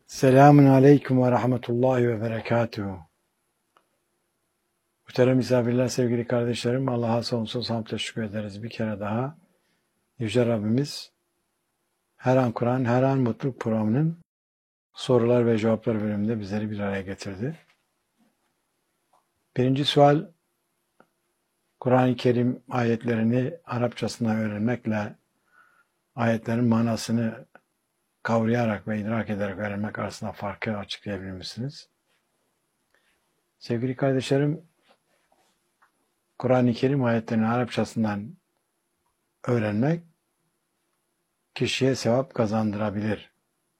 Selamun aleyküm ve rahmetullahi ve berekatuhu. Muhterem misafirler, sevgili kardeşlerim, Allah'a sonsuz hamd teşekkür ederiz. Bir kere daha Yüce Rabbimiz her an Kur'an, her an mutluluk programının sorular ve cevaplar bölümünde bizleri bir araya getirdi. Birinci sual, Kur'an-ı Kerim ayetlerini Arapçasından öğrenmekle ayetlerin manasını kavrayarak ve idrak ederek öğrenmek arasında farkı açıklayabilir misiniz? Sevgili kardeşlerim, Kur'an-ı Kerim ayetlerini Arapçasından öğrenmek kişiye sevap kazandırabilir.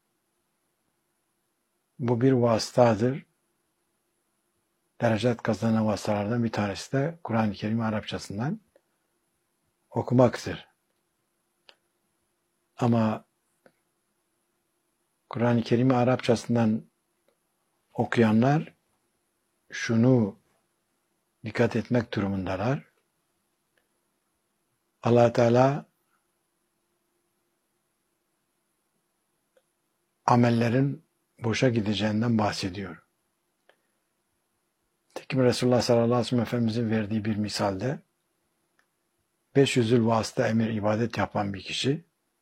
Bu bir vasıtadır. Derecat kazanan vasıtalardan bir tanesi de Kur'an-ı Kerim Arapçasından okumaktır. Ama Kur'an-ı Kerim'i Arapçasından okuyanlar şunu dikkat etmek durumundalar. Allah Teala amellerin boşa gideceğinden bahsediyor. Tekim Resulullah sallallahu aleyhi ve sellem Efendimizin verdiği bir misalde 500'ül vasıta emir ibadet yapan bir kişi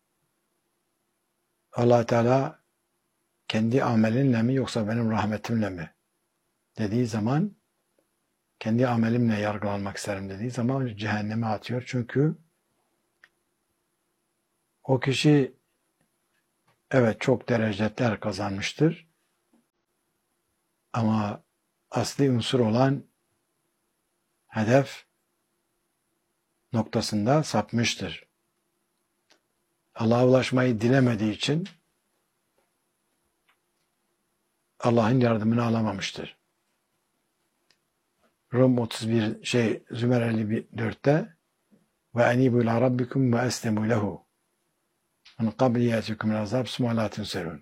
Allah Teala kendi amelinle mi yoksa benim rahmetimle mi dediği zaman kendi amelimle yargılanmak isterim dediği zaman cehenneme atıyor. Çünkü o kişi evet çok derecetler kazanmıştır ama asli unsur olan hedef noktasında sapmıştır. Allah'a ulaşmayı dilemediği için Allah'ın yardımını alamamıştır. Rum 31 Zümer 54'te ve enibu ila rabbikum ve eslemu lehu min qabli yatikum azab summa la tunserun.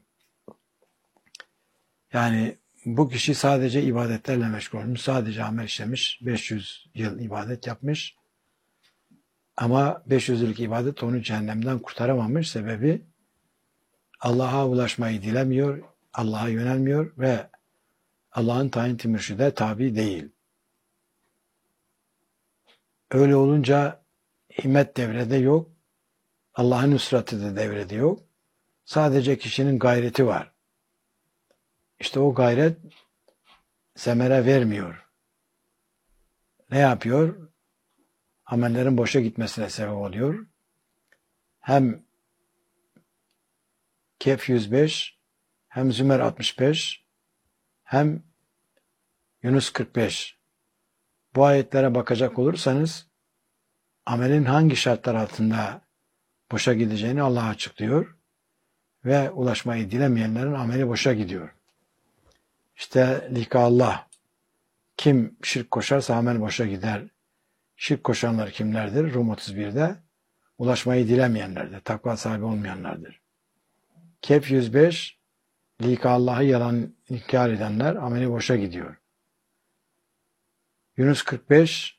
Yani bu kişi sadece ibadetlerle meşgul olmuş, sadece amel işlemiş, 500 yıl ibadet yapmış. Ama 500 yıllık ibadet onu cehennemden kurtaramamış. Sebebi Allah'a ulaşmayı dilemiyor, Allah'a yönelmiyor ve Allah'ın tayin mürşide tabi değil. Öyle olunca himmet devrede yok, Allah'ın nusratı da devrede yok. Sadece kişinin gayreti var. İşte o gayret semere vermiyor. Ne yapıyor? Amellerin boşa gitmesine sebep oluyor. Hem Kehf 105, hem Zümer 65, hem Yunus 45. Bu ayetlere bakacak olursanız amelin hangi şartlar altında boşa gideceğini Allah açıklıyor ve ulaşmayı dilemeyenlerin ameli boşa gidiyor. İşte Allah. Kim şirk koşarsa amel boşa gider. Şirk koşanlar kimlerdir? Rum 31'de ulaşmayı dilemeyenlerdir. Takva sahibi olmayanlardır. Kehf 105 Allah'ı yalan inkar edenler ameli boşa gidiyor. Yunus 45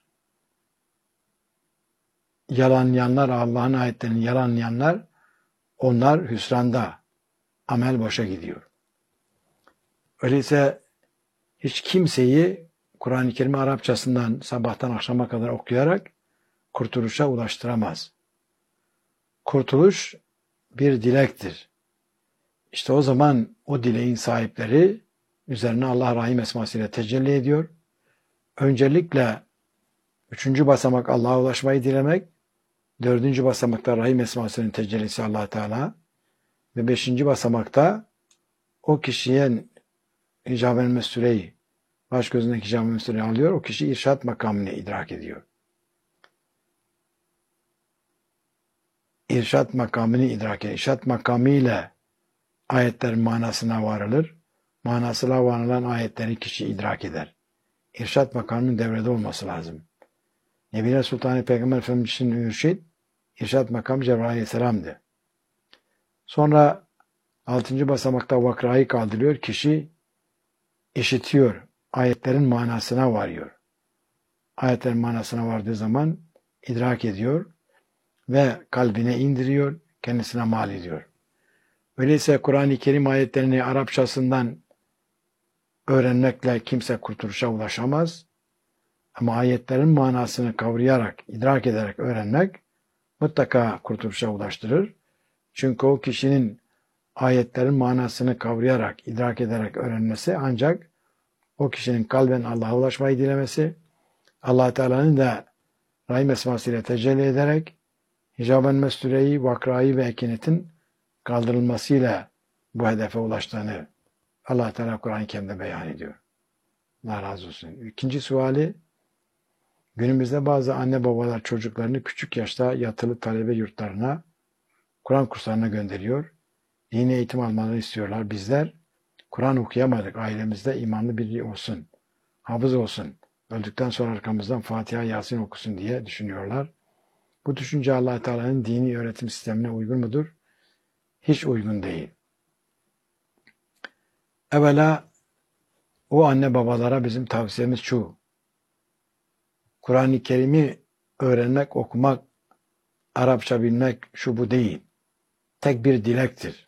yalanlayanlar, Allah'ın ayetlerini yalanlayanlar onlar hüsranda, amel boşa gidiyor. Öyleyse hiç kimseyi Kur'an-ı Kerim Arapçasından sabahtan akşama kadar okuyarak kurtuluşa ulaştıramaz. Kurtuluş bir dilektir. İşte o zaman o dileğin sahipleri üzerine Allah Rahim esmasıyla tecelli ediyor. Öncelikle 3. basamak Allah'a ulaşmayı dilemek, 4. basamakta Rahim esmasının tecellisi Allah Teala ve 5. basamakta o kişiye icab-ı süreyi, baş gözündeki icab-ı süreyi alıyor, o kişi irşat makamını idrak ediyor. İrşat makamını idrak ediyor. İrşat makamı ile ayetlerin manasına varılır. Manasına varılan ayetleri kişi idrak eder. İrşat makamının devrede olması lazım. Nebine Sultanı Peygamber Efendimiz'in mürşid, irşat makamı Cebrail Aleyhisselam'dı. Sonra 6. basamakta vakrayı kaldırıyor. Kişi işitiyor. Ayetlerin manasına varıyor. Ayetlerin manasına vardığı zaman idrak ediyor ve kalbine indiriyor, kendisine mal ediyor. Öyleyse Kur'an-ı Kerim ayetlerini Arapçasından öğrenmekle kimse kurtuluşa ulaşamaz. Ama ayetlerin manasını kavrayarak, idrak ederek öğrenmek mutlaka kurtuluşa ulaştırır. Çünkü o kişinin ayetlerin manasını kavrayarak, idrak ederek öğrenmesi ancak o kişinin kalben Allah'a ulaşmayı dilemesi, Allah Teala'nın da Rahim esmasıyla tecelli ederek hicaben mestureyi, vakrayı ve ekinetin kaldırılmasıyla bu hedefe ulaştığını Allah Teala Kur'an-ı Kerim'de beyan ediyor. Allah razı olsun. İkinci suali, günümüzde bazı anne babalar çocuklarını küçük yaşta yatılı talebe yurtlarına, Kur'an kurslarına gönderiyor. Dini eğitim almalarını istiyorlar. Bizler Kur'an okuyamadık. Ailemizde imanlı biri olsun, hafız olsun, öldükten sonra arkamızdan Fatiha, Yasin okusun diye düşünüyorlar. Bu düşünce Allah Teala'nın dini öğretim sistemine uygun mudur? Hiç uygun değil. Evvela o anne babalara bizim tavsiyemiz şu: Kur'an-ı Kerim'i öğrenmek, okumak, Arapça bilmek şu bu değil. Tek bir dilektir.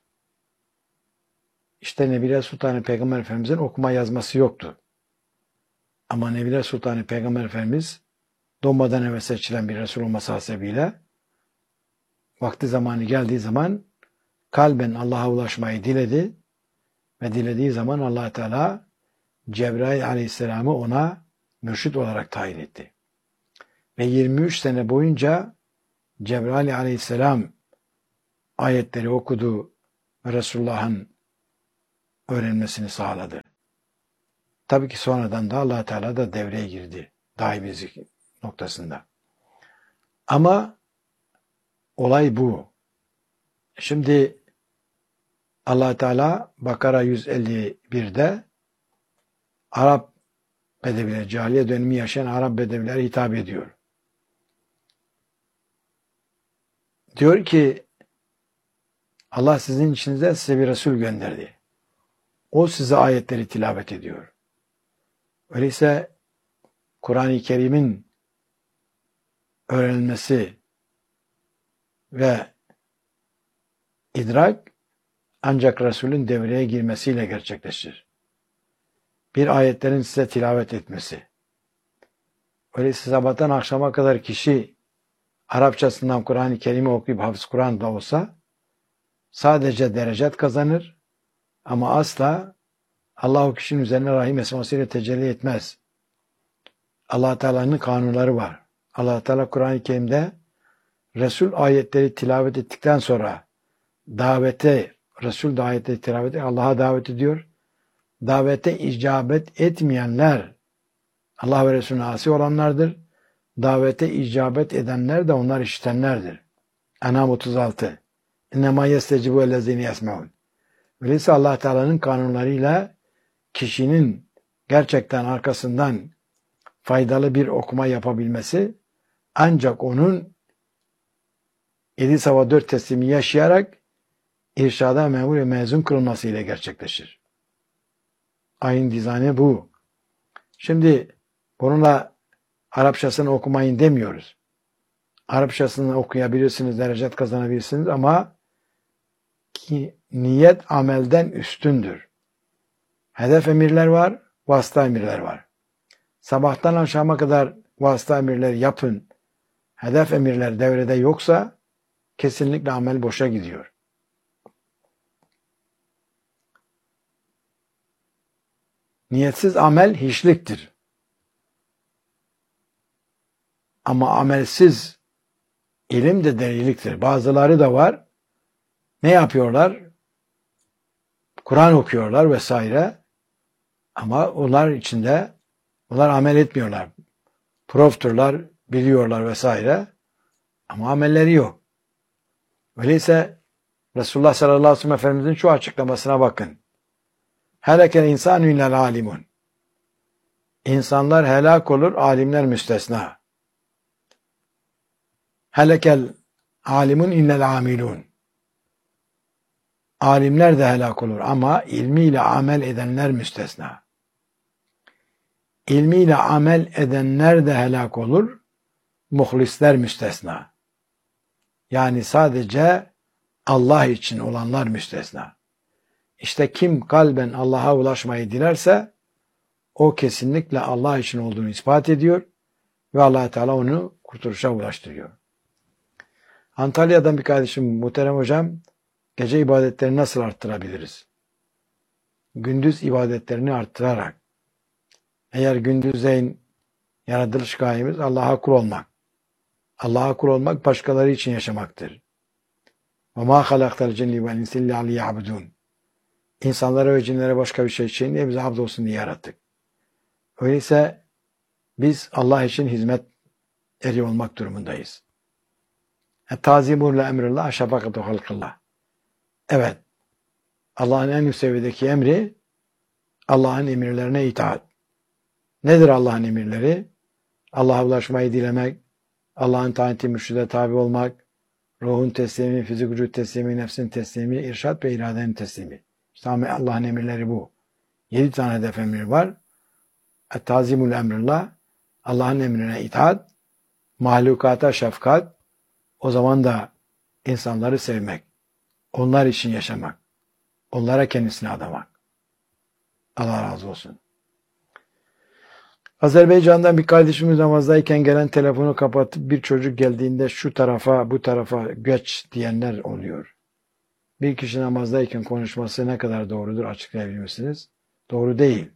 İşte Nebile Sultanı Peygamber Efendimiz'in okuma yazması yoktu. Ama Nebile Sultanı Peygamber Efendimiz doğmadan evvel seçilen bir Resul olması hasebiyle vakti zamanı geldiği zaman kalben Allah'a ulaşmayı diledi ve dilediği zaman Allah Teala Cebrail Aleyhisselam'ı ona mürşit olarak tayin etti. Ve 23 sene boyunca Cebrail Aleyhisselam ayetleri okudu ve Resulullah'ın öğrenmesini sağladı. Tabii ki sonradan da Allah Teala da devreye girdi daimizlik noktasında. Ama olay bu. Şimdi Allah Teala Bakara 151'de Arap bedeviler, cahiliye dönemi yaşayan Arap bedevilere hitap ediyor. Diyor ki Allah sizin içinizde size bir Resul gönderdi. O size ayetleri tilavet ediyor. Öyleyse Kur'an-ı Kerim'in öğrenilmesi ve idrak ancak Resul'ün devreye girmesiyle gerçekleşir. Bir ayetlerin size tilavet etmesi. Öyleyse sabahtan akşama kadar kişi Arapçasından Kur'an-ı Kerim'i okuyup hafız Kur'an da olsa sadece derecet kazanır ama asla Allah o kişinin üzerine rahim esmasıyla tecelli etmez. Allah Teala'nın kanunları var. Allah Teala Kur'an-ı Kerim'de Resul ayetleri tilavet ettikten sonra Resul ayetleri tilavet Allah'a davet ediyor. Davete icabet etmeyenler Allah ve Resulüne asi olanlardır. Davete icabet edenler de onlar işitenlerdir. En'am 36. İnnemâ yestecibu ellezîne yesmeûn. Öyleyse Allah Teala'nın kanunlarıyla kişinin gerçekten arkasından faydalı bir okuma yapabilmesi ancak onun 7 sava 4 teslimi yaşayarak irşada memur ve mezun kılınması ile gerçekleşir. Ayın dizaynı bu. Şimdi bununla Arapçasını okumayın demiyoruz. Arapçasını okuyabilirsiniz, derecet kazanabilirsiniz ama niyet amelden üstündür. Hedef emirler var, vasıta emirler var. Sabahtan akşama kadar vasıta emirleri yapın. Hedef emirler devrede yoksa kesinlikle amel boşa gidiyor. Niyetsiz amel hiçliktir. Ama amelsiz ilim de deliliktir. Bazıları da var. Ne yapıyorlar? Kur'an okuyorlar vesaire. Ama onlar amel etmiyorlar. Profturlar, biliyorlar vesaire. Ama amelleri yok. Öyleyse Resulullah sallallahu aleyhi ve sellem Efendimizin şu açıklamasına bakın. Helekel insanü illel alimun. İnsanlar helak olur, alimler müstesna. Helekel alimun illel amilun. Alimler de helak olur ama ilmiyle amel edenler müstesna. İlmiyle amel edenler de helak olur, muhlisler müstesna. Yani sadece Allah için olanlar müstesna. İşte kim kalben Allah'a ulaşmayı dilerse o kesinlikle Allah için olduğunu ispat ediyor ve Allah Teala onu kurtuluşa ulaştırıyor. Antalya'dan bir kardeşim, muhterem hocam, gece ibadetlerini nasıl arttırabiliriz? Gündüz ibadetlerini arttırarak. Eğer gündüzleyin yaratılış gayemiz Allah'a kul olmak. Allah'a kul olmak başkaları için yaşamaktır. وَمَا خَلَقْتَ الْجِنِّ وَالْاِنْسِ اِلَّا لِيَعْبُدُونَ İnsanlara ve cinlere başka bir şey için değil, bize abd olsun diye yarattık. Öyleyse biz Allah için hizmet eri olmak durumundayız. تَعْزِمُونَ لَاَمْرِ اللّٰهِ شَفَقَةُ خَلْقِ اللّٰهِ Evet, Allah'ın en üst seviyedeki emri, Allah'ın emirlerine itaat. Nedir Allah'ın emirleri? Allah'a ulaşmayı dilemek, Allah'ın taati mürşide tabi olmak, ruhun teslimi, fizik vücut teslimi, nefsin teslimi, irşat ve iradenin teslimi. İşte Allah'ın emirleri bu. 7 tane hedef emri var. Et-tazimul emrillah, Allah'ın emrine itaat, mahlukata şefkat, o zaman da insanları sevmek, onlar için yaşamak, onlara kendisini adamak. Allah razı olsun. Azerbaycan'dan bir kardeşimiz namazdayken gelen telefonu kapatıp bir çocuk geldiğinde şu tarafa bu tarafa geç diyenler oluyor. Bir kişi namazdayken konuşması ne kadar doğrudur açıklayabilir misiniz? Doğru değil.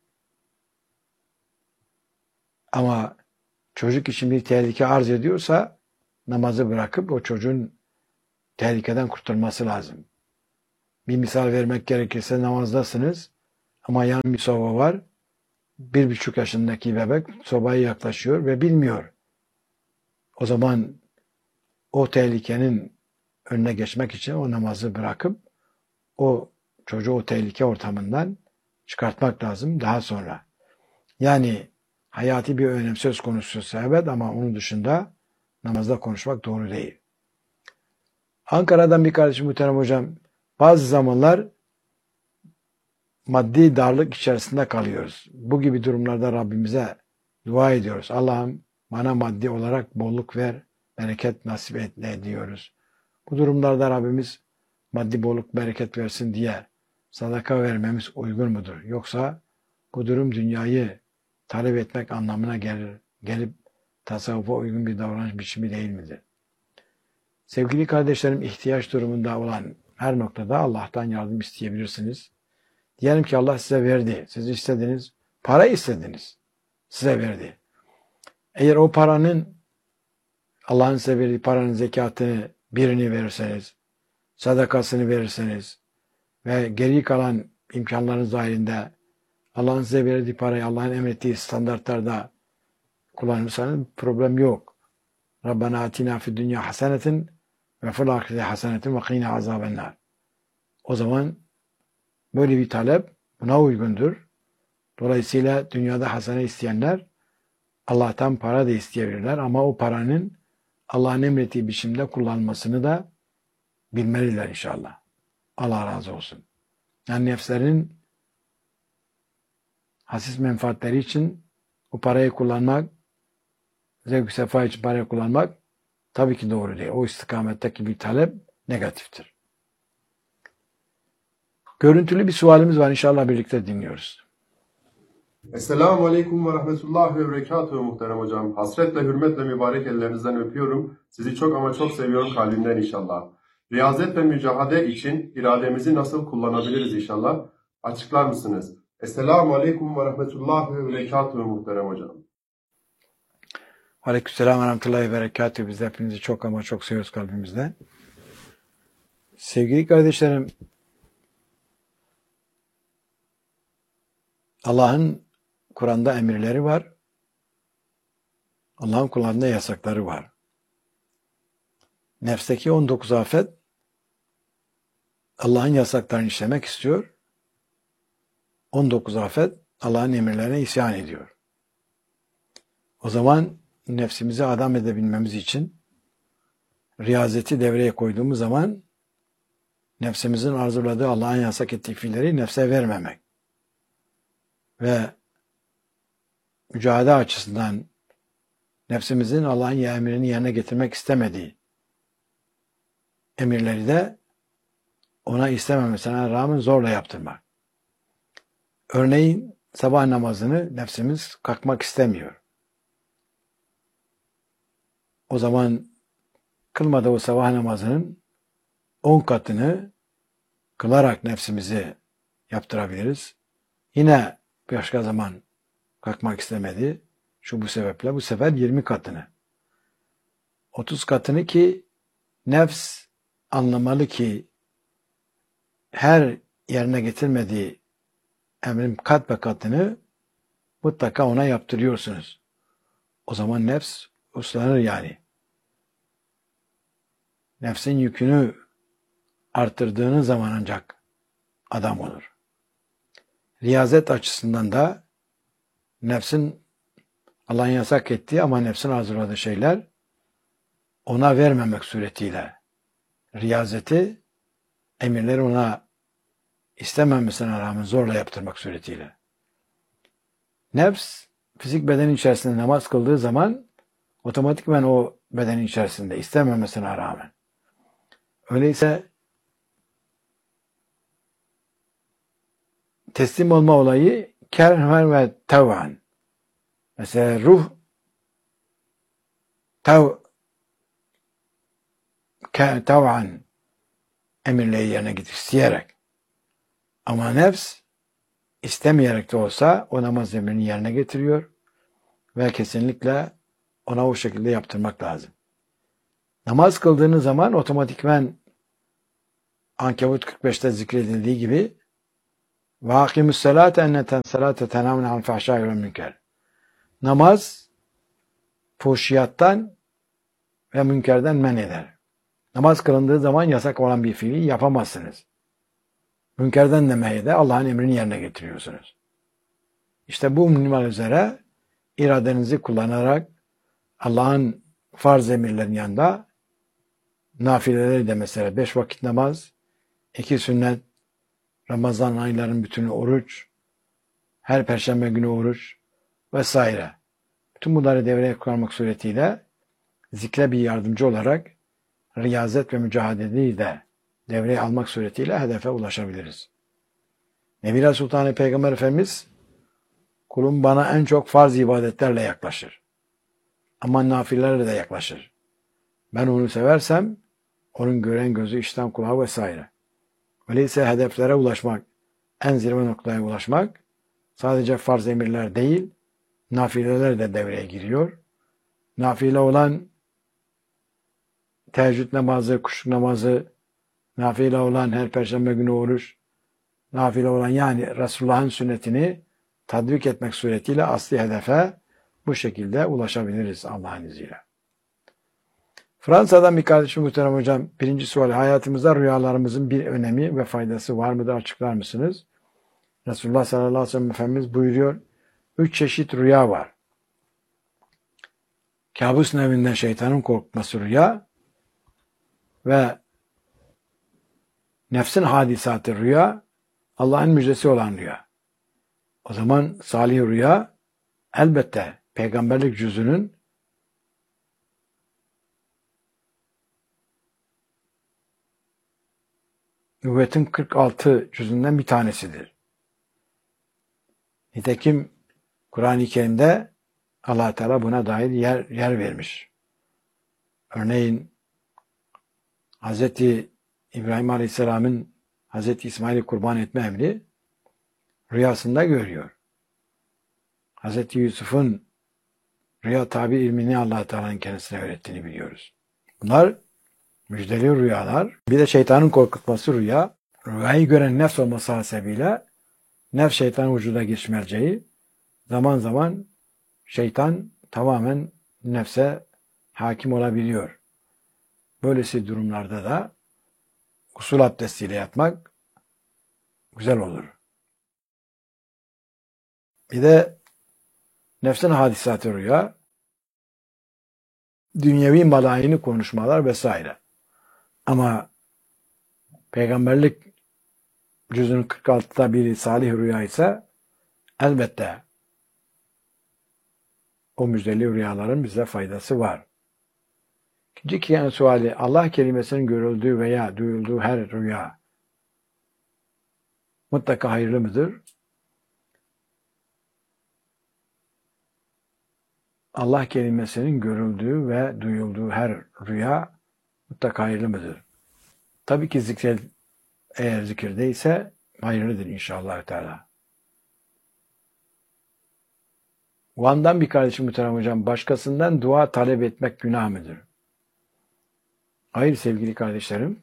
Ama çocuk için bir tehlike arz ediyorsa namazı bırakıp o çocuğun tehlikeden kurtulması lazım. Bir misal vermek gerekirse namazdasınız ama yan bir soba var. 1,5 yaşındaki bebek sobaya yaklaşıyor ve bilmiyor. O zaman o tehlikenin önüne geçmek için o namazı bırakıp o çocuğu o tehlike ortamından çıkartmak lazım daha sonra. Yani hayati bir önem söz konusu evet ama onun dışında namazda konuşmak doğru değil. Ankara'dan bir kardeşim muhterem hocam, bazı zamanlar maddi darlık içerisinde kalıyoruz. Bu gibi durumlarda Rabbimize dua ediyoruz. Allah'ım bana maddi olarak bolluk ver, bereket nasip et diyoruz. Bu durumlarda Rabbimiz maddi bolluk, bereket versin diye sadaka vermemiz uygun mudur? Yoksa bu durum dünyayı talep etmek anlamına gelip tasavvufa uygun bir davranış biçimi değil midir? Sevgili kardeşlerim, ihtiyaç durumunda olan her noktada Allah'tan yardım isteyebilirsiniz. Diyelim ki Allah size verdi. Siz istediniz. Para istediniz. Size verdi. Eğer o paranın Allah'ın size verdiği paranın zekatını birini verirseniz, sadakasını verirseniz ve geri kalan imkanlarınız dahilinde Allah'ın size verdiği parayı Allah'ın emrettiği standartlarda kullanırsanız problem yok. Rabbena atina fid dünya hasenetin ve fil ahireti hasenetin ve qina azabennar. O zaman böyle bir talep buna uygundur. Dolayısıyla dünyada hasene isteyenler Allah'tan para da isteyebilirler ama o paranın Allah'ın emrettiği biçimde kullanmasını da bilmeliler inşallah. Allah razı olsun. Yani nefslerin hasis menfaatleri için o parayı kullanmak, zevk-i sefa için parayı kullanmak tabii ki doğru değil. O istikametteki bir talep negatiftir. Görüntülü bir sualimiz var. İnşallah birlikte dinliyoruz. Esselamu Aleyküm ve Rahmetullahi ve Berekatuhu muhterem hocam. Hasretle, hürmetle mübarek ellerinizden öpüyorum. Sizi çok ama çok seviyorum kalbimden inşallah. Riyazet ve mücahede için irademizi nasıl kullanabiliriz inşallah? Açıklar mısınız? Esselamu Aleyküm ve Rahmetullahi ve Berekatuhu muhterem hocam. Aleykümselam ve Rahmetullahi ve Berekatuhu. Biz de hepinizi çok ama çok seviyoruz kalbimizden. Sevgili kardeşlerim, Allah'ın Kur'an'da emirleri var. Allah'ın kullarında yasakları var. Nefsteki 19 afet Allah'ın yasaklarını işlemek istiyor. 19 afet Allah'ın emirlerine isyan ediyor. O zaman nefsimizi adam edebilmemiz için riyazeti devreye koyduğumuz zaman nefsimizin arzuladığı Allah'ın yasak ettiği fiilleri nefse vermemek ve mücadele açısından nefsimizin Allah'ın emrini yerine getirmek istemediği emirleri de ona istememesine rağmen zorla yaptırmak. Örneğin sabah namazını nefsimiz kalkmak istemiyor. O zaman kılmadığı o sabah namazının 10 katını kılarak nefsimizi yaptırabiliriz. Yine başka zaman kalkmak istemedi. Bu sebeple bu sefer 20 katını. 30 katını ki nefs anlamalı ki her yerine getirmediği emrin kat ve katını mutlaka ona yaptırıyorsunuz. O zaman nefs uslanır yani. Nefsin yükünü arttırdığınız zaman ancak adam olur. Riyazet açısından da nefsin Allah'ın yasak ettiği ama nefsin hazırladığı şeyler ona vermemek suretiyle riyazeti emirleri ona istememesine rağmen zorla yaptırmak suretiyle. Nefs fizik bedenin içerisinde namaz kıldığı zaman otomatikman o bedenin içerisinde istememesine rağmen. Öyleyse teslim olma olayı kerhen ve tev'an. Mesela ruh tev'an emirleri yerine getir, isteyerek. Ama nefs istemeyerek de olsa o namaz emrini yerine getiriyor ve kesinlikle ona o şekilde yaptırmak lazım. Namaz kıldığınız zaman otomatikmen Ankebut 45'te zikredildiği gibi وَاقِمُ السَّلَاةَ اَنَّ السَّلَاةَ تَنَامُنَ عَنْ فَحْشَاءِ وَالْمُنكَرِ. Namaz fuhşiyattan ve münkerden men eder. Namaz kılındığı zaman yasak olan bir fiili yapamazsınız. Münkerden de men eder. Allah'ın emrini yerine getiriyorsunuz. İşte bu minval üzere iradenizi kullanarak Allah'ın farz emirlerin yanında nafileleri de mesela 5 vakit namaz, 2 sünnet, Ramazan ayların bütünü oruç, her perşembe günü oruç vesaire. Bütün bunları devreye koymak suretiyle zikre bir yardımcı olarak riyazet ve mücadeleyi de devreye almak suretiyle hedefe ulaşabiliriz. Nebiler Sultanı Peygamber Efendimiz kulum bana en çok farz ibadetlerle yaklaşır. Ama nafilelerle de yaklaşır. Ben onu seversem onun gören gözü, işten kulağı vesaire. Öyleyse hedeflere ulaşmak, en zirve noktaya ulaşmak sadece farz emirler değil, nafileler de devreye giriyor. Nafile olan teheccüd namazı, kuşluk namazı, nafile olan her perşembe günü oruç, nafile olan yani Resulullah'ın sünnetini tatbik etmek suretiyle asli hedefe bu şekilde ulaşabiliriz Allah'ın izniyle. Fransa'dan bir kardeşim muhterem hocam, birinci sual, hayatımızda rüyalarımızın bir önemi ve faydası var mıdır, açıklar mısınız? Resulullah sallallahu aleyhi ve sellem Efendimiz buyuruyor, 3 çeşit rüya var. Kabus nevinden şeytanın korkması rüya ve nefsin hadisatı rüya, Allah'ın müjdesi olan rüya. O zaman salih rüya elbette peygamberlik cüzünün nübüvvetin 46 cüzünden bir tanesidir. Nitekim Kur'an-ı Kerim'de Allah Teala buna dair yer vermiş. Örneğin Hz. İbrahim Aleyhisselam'ın Hz. İsmail'i kurban etme emri rüyasında görüyor. Hz. Yusuf'un rüya tabir ilmini Allah Teala'nın kendisine öğrettiğini biliyoruz. Bunlar müjdeli rüyalar. Bir de şeytanın korkutması rüya. Rüyayı gören nefs olması hasebiyle nefs şeytanın vücuda geçiş merceği. Zaman zaman şeytan tamamen nefse hakim olabiliyor. Böylesi durumlarda da gusül abdestiyle yatmak güzel olur. Bir de nefsin hadisatı rüya, dünyevi malayini konuşmalar vesaire. Ama peygamberlik cüzünün 46'da biri salih rüya ise elbette o müjdeli rüyaların bize faydası var. İkinci yani suali, Allah kelimesinin görüldüğü veya duyulduğu her rüya mutlaka hayırlı mıdır? Allah kelimesinin görüldüğü ve duyulduğu her rüya mutlaka hayırlı mıdır? Tabii ki eğer zikirdeyse hayırlıdır inşallah Teala. Van'dan bir kardeşim muhterem hocam, başkasından dua talep etmek günah mıdır? Hayır sevgili kardeşlerim.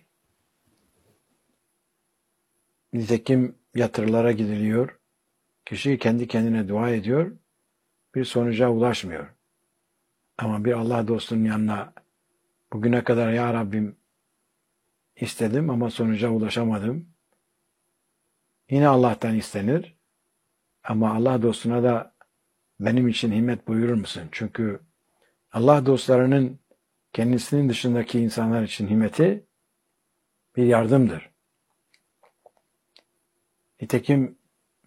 Nitekim yatırılara gidiliyor. Kişi kendi kendine dua ediyor. Bir sonuca ulaşmıyor. Ama bir Allah dostunun yanına bugüne kadar ya Rabbim istedim ama sonuca ulaşamadım. Yine Allah'tan istenir. Ama Allah dostuna da benim için himmet buyurur musun? Çünkü Allah dostlarının kendisinin dışındaki insanlar için himmeti bir yardımdır. Nitekim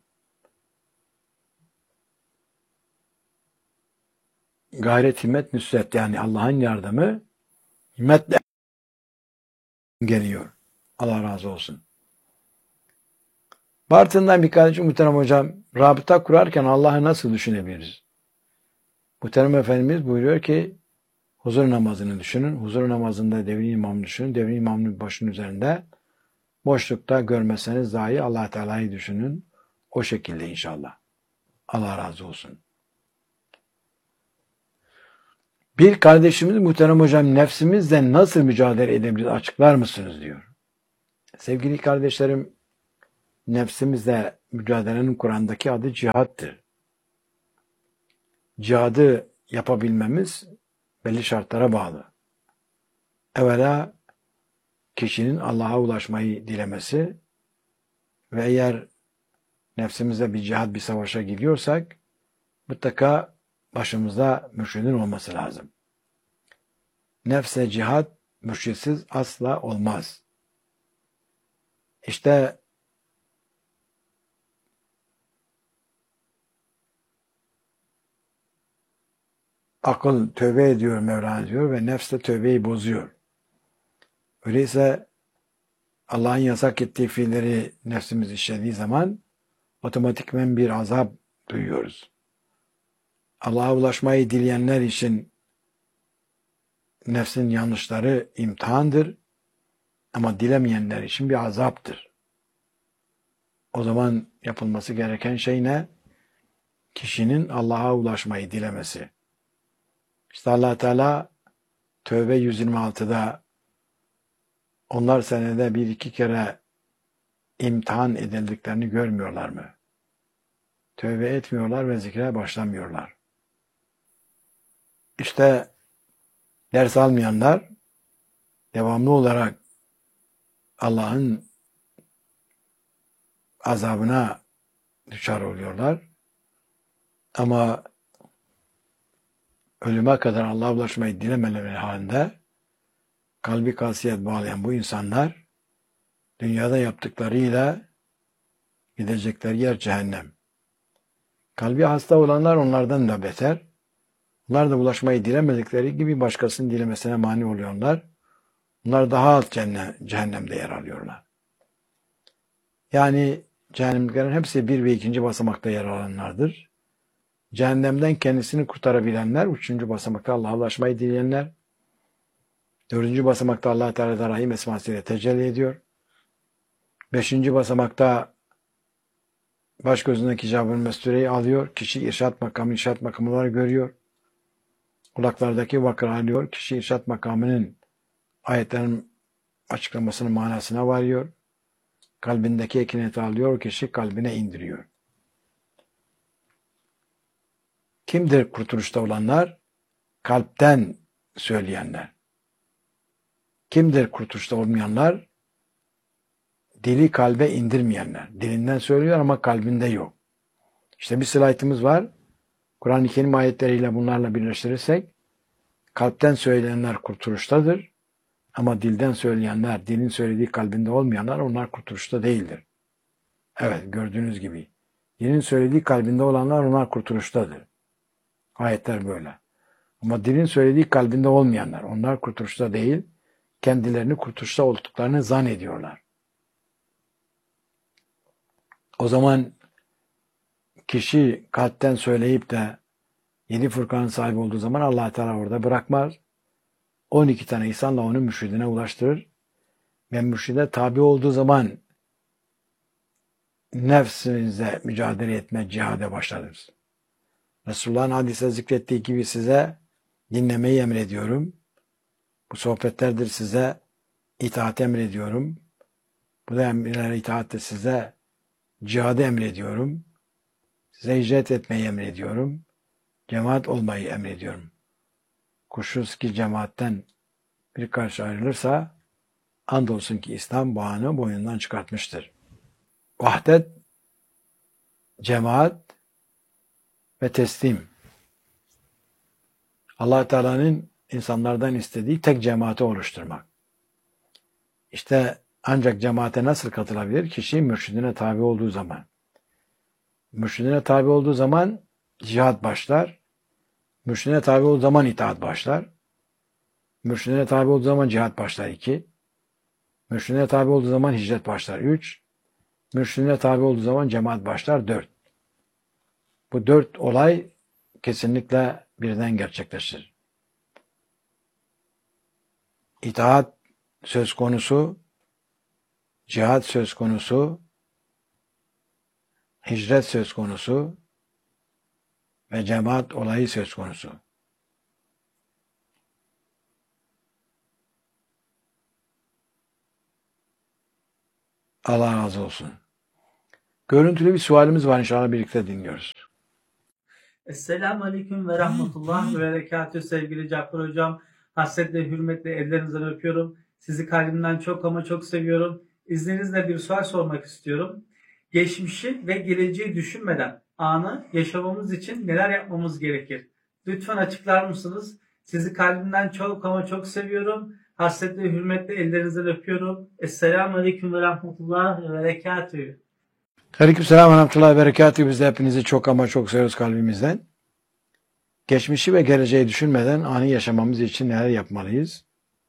gayret, himmet, nüsret yani Allah'ın yardımı himmetle geliyor. Allah razı olsun. Bartın'dan bir kardeşim muhterem hocam, rabıta kurarken Allah'ı nasıl düşünebiliriz? Muhterem Efendimiz buyuruyor ki huzur namazını düşünün. Huzur namazında devrin imamını düşünün. Devrin imamının başının üzerinde boşlukta görmeseniz dahi Allah Teala'yı düşünün. O şekilde inşallah. Allah razı olsun. Bir kardeşimiz muhterem hocam nefsimizle nasıl mücadele edebiliriz açıklar mısınız diyor. Sevgili kardeşlerim, nefsimizle mücadelenin Kur'an'daki adı cihattır. Cihadı yapabilmemiz belli şartlara bağlı. Evvela kişinin Allah'a ulaşmayı dilemesi ve eğer nefsimizle bir cihad, bir savaşa gidiyorsak mutlaka başımızda mürşidin olması lazım. Nefse cihad mürşitsiz asla olmaz. İşte akıl tövbe ediyor Mevlana diyor ve nefs de tövbeyi bozuyor. Öyleyse Allah'ın yasak ettiği fiilleri nefsimiz işlediği zaman otomatikmen bir azap duyuyoruz. Allah'a ulaşmayı dileyenler için nefsin yanlışları imtihandır ama dilemeyenler için bir azaptır. O zaman yapılması gereken şey ne? Kişinin Allah'a ulaşmayı dilemesi. İşte Allah Teala Tövbe 126'da onlar senede bir iki kere imtihan edildiklerini görmüyorlar mı? Tövbe etmiyorlar ve zikre başlamıyorlar. İşte ders almayanlar devamlı olarak Allah'ın azabına düçar oluyorlar. Ama ölüme kadar Allah'a ulaşmayı dilemeleri halinde kalbi kasiyet bağlayan bu insanlar dünyada yaptıklarıyla gidecekleri yer cehennem. Kalbi hasta olanlar onlardan da beter. Onlar da ulaşmayı dilemedikleri gibi başkasının dilemesine mani oluyorlar. Bunlar daha alt cehennemde yer alıyorlar. Yani cehennemliklerin hepsi 1 ve 2. basamakta yer alanlardır. Cehennemden kendisini kurtarabilenler, 3. basamakta Allah'a ulaşmayı dileyenler, 4. basamakta Allah Teala Rahim esmasıyla tecelli ediyor. 5. basamakta baş gözündeki hicab-ı mestureyi alıyor. Kişi irşat makamı olarak görüyor. Kulaklardaki vakır alıyor. Kişi irşat makamının ayetlerin açıklamasının manasına varıyor. Kalbindeki ekineti alıyor. Kişi kalbine indiriyor. Kimdir kurtuluşta olanlar? Kalpten söyleyenler. Kimdir kurtuluşta olmayanlar? Dili kalbe indirmeyenler. Dilinden söylüyor ama kalbinde yok. İşte bir slaytımız var. Kur'an-ı Kerim ayetleriyle bunlarla birleştirirsek kalpten söyleyenler kurtuluştadır. Ama dilden söyleyenler, dilin söylediği kalbinde olmayanlar onlar kurtuluşta değildir. Evet gördüğünüz gibi. Dilin söylediği kalbinde olanlar onlar kurtuluştadır. Ayetler böyle. Ama dilin söylediği kalbinde olmayanlar. Onlar kurtuluşta değil, kendilerini kurtuluşta olduklarını zannediyorlar. O zaman kişi kalpten söyleyip de 7 fırkanın sahibi olduğu zaman Allah Teala orada bırakmaz. 12 tane insanla onu mürşidine ulaştırır. Ve mürşide tabi olduğu zaman nefsimizle mücadele etme, cihade başlarız. Resulullah'ın hadise zikrettiği gibi size dinlemeyi emrediyorum. Bu sohbetlerdir size itaat emrediyorum. Bu da emirlere itaattir size cihadı emrediyorum. Size hicret etmeyi emrediyorum. Cemaat olmayı emrediyorum. Kuşkusuz ki cemaatten bir karşı ayrılırsa andolsun ki İslam bağını boynundan çıkartmıştır. Vahdet, cemaat ve teslim. Allah Teala'nın insanlardan istediği tek cemaati oluşturmak. İşte ancak cemaate nasıl katılabilir? Kişi mürşidine tabi olduğu zaman. Mürşidine tabi olduğu zaman cihat başlar. Mürşidine tabi olduğu zaman itaat başlar. Mürşidine tabi olduğu zaman cihat başlar 2. Mürşidine tabi olduğu zaman hicret başlar 3. Mürşidine tabi olduğu zaman cemaat başlar 4. Bu 4 olay kesinlikle birden gerçekleşir. İtaat söz konusu, cihat söz konusu, hicret söz konusu ve cemaat olayı söz konusu. Allah razı olsun. Görüntülü bir sualimiz var, inşallah birlikte dinliyoruz. Esselamu Aleyküm ve Rahmetullah ve Berekatühü sevgili Cafer Hocam. Hasretle, hürmetle ellerinizden öpüyorum. Sizi kalbimden çok ama çok seviyorum. İzninizle bir sual sormak istiyorum. Geçmişi ve geleceği düşünmeden anı yaşamamız için neler yapmamız gerekir? Lütfen açıklar mısınız? Sizi kalbimden çok ama çok seviyorum. Hasretle, hürmetle ellerinizden öpüyorum. Esselamu Aleyküm ve Rahmetullah ve Berekatühü. Aleykümselam ve rahmetullahi ve berekatühü. Biz de hepinizi çok ama çok seviyoruz kalbimizden. Geçmişi ve geleceği düşünmeden anı yaşamamız için neler yapmalıyız?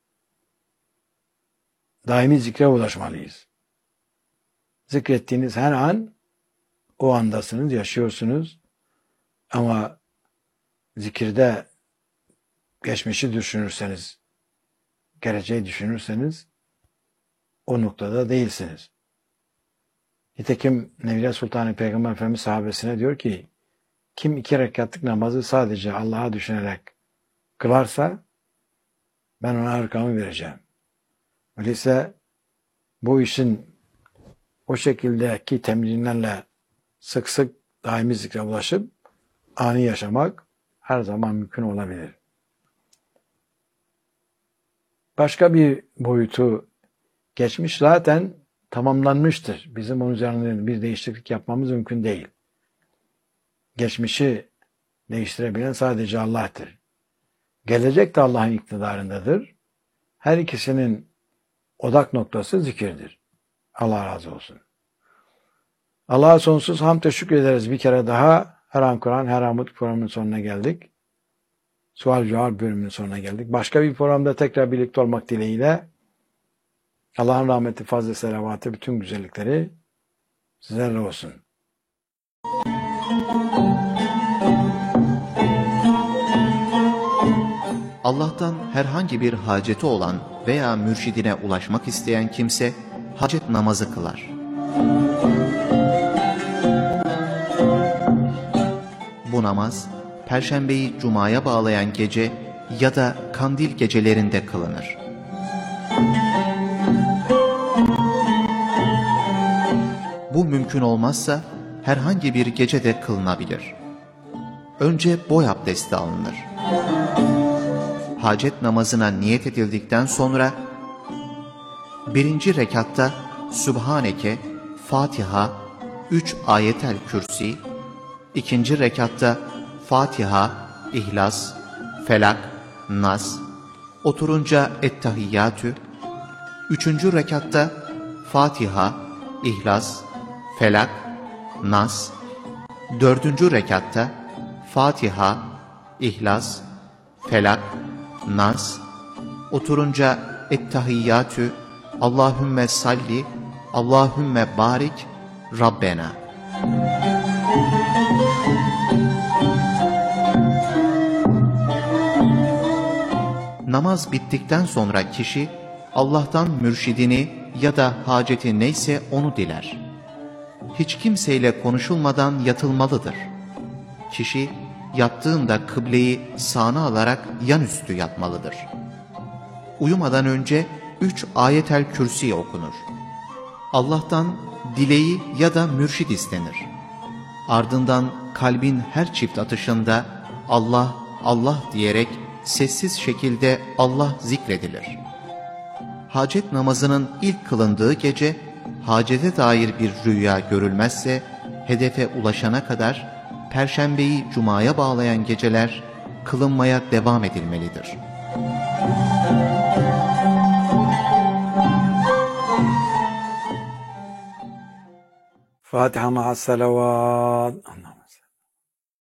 Daimi zikre ulaşmalıyız. Zikrettiğiniz her an o andasınız, yaşıyorsunuz. Ama zikirde geçmişi düşünürseniz, geleceği düşünürseniz o noktada değilsiniz. Nitekim Nevile Sultanı Peygamber Efendimiz sahabesine diyor ki, kim 2 rekatlık namazı sadece Allah'a düşünerek kılarsa ben ona arkamı vereceğim. Öyleyse bu işin o şekildeki temrinlerle sık sık daimi zikre ulaşıp anı yaşamak her zaman mümkün olabilir. Başka bir boyutu, geçmiş zaten tamamlanmıştır. Bizim onun üzerinde bir değişiklik yapmamız mümkün değil. Geçmişi değiştirebilen sadece Allah'tır. Gelecek de Allah'ın iktidarındadır. Her ikisinin odak noktası zikirdir. Allah razı olsun. Allah'a sonsuz hamd ve şükür ederiz. Bir kere daha her an Kur'an, her an Umut programının sonuna geldik. Sual cevap bölümünün sonuna geldik. Başka bir programda tekrar birlikte olmak dileğiyle Allah'ın rahmeti, fazla selavatı, bütün güzellikleri sizlerle olsun. Allah'tan herhangi bir haceti olan veya mürşidine ulaşmak isteyen kimse hacet namazı kılar. Bu namaz, Perşembeyi Cuma'ya bağlayan gece ya da kandil gecelerinde kılınır. Bu mümkün olmazsa herhangi bir gecede kılınabilir. Önce boy abdesti alınır. Hacet namazına niyet edildikten sonra 1. rekatta Sübhaneke, Fatiha, 3 ayetel kürsi, 2. rekatta Fatiha, İhlas, Felak, Nas, oturunca Ettehiyyatü, 3. rekatta Fatiha, İhlas, Felak, Nas, 4. rekatta Fatiha, İhlas, Felak, Nas, oturunca Ettehiyyatü, Allahümme salli, Allahümme barik, Rabbena. Namaz bittikten sonra kişi Allah'tan mürşidini ya da haceti neyse onu diler. Hiç kimseyle konuşulmadan yatılmalıdır. Kişi yattığında kıbleyi sağına alarak yanüstü yatmalıdır. Uyumadan önce 3 ayetel kürsi okunur. Allah'tan dileği ya da mürşid istenir. Ardından kalbin her çift atışında Allah, Allah diyerek sessiz şekilde Allah zikredilir. Hacet namazının ilk kılındığı gece, hacete dair bir rüya görülmezse, hedefe ulaşana kadar Perşembeyi Cuma'ya bağlayan geceler kılınmaya devam edilmelidir. Fatiha ma'a salavat.